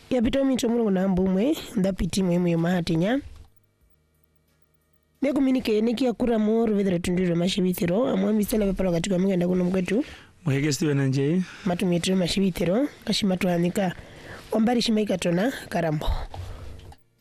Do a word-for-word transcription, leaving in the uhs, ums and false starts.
ya pito mito mulungu na mbumwe ndapiti mwemu yo mahatinya Neko minike niki akura moro vedre tundiro mashibitiro amwa misala bepalo katika mwenda kuno mkwetu Muhege Steven Nje matumitiro mashibitiro kashimatu hanika ombari shimaika tona karambo